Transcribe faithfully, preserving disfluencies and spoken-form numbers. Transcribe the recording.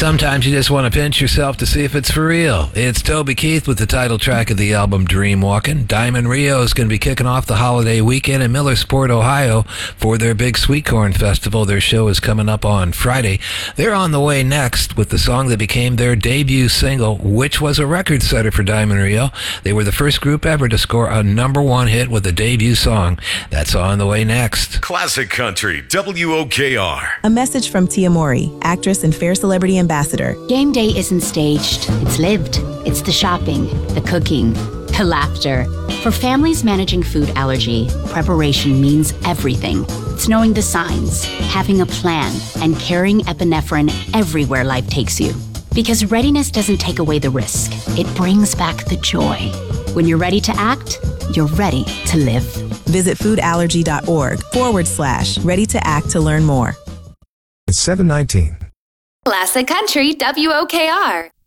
Sometimes you just want to pinch yourself to see if it's for real. It's Toby Keith with the title track of the album Dream Walkin'. Diamond Rio is going to be kicking off the holiday weekend in Millersport, Ohio for their big Sweet Corn Festival. Their show is coming up on Friday. They're on the way next with the song that became their debut single, which was a record setter for Diamond Rio. They were the first group ever to score a number one hit with a debut song. That's on the way next. Classic Country, W O K R. A message from Tia Mori, actress and Fair Celebrity Ambassador. Game day isn't staged, it's lived. It's the shopping, the cooking, the laughter. For families managing food allergy, preparation means everything. It's knowing the signs, having a plan, and carrying epinephrine everywhere life takes you. Because readiness doesn't take away the risk, it brings back the joy. When you're ready to act, you're ready to live. Visit foodallergy.org forward slash ready to act to learn more. It's seven nineteen. Classic Country, W O K R.